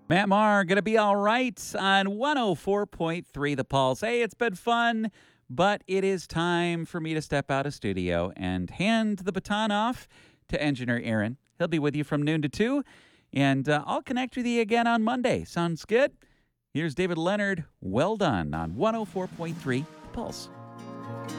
Matt Maher, going to be all right on 104.3 The Pulse. Hey, it's been fun, but it is time for me to step out of studio and hand the baton off to engineer Aaron. He'll be with you from noon to 2, and I'll connect with you again on Monday. Sounds good? Here's David Leonard. Well done on 104.3 The Pulse.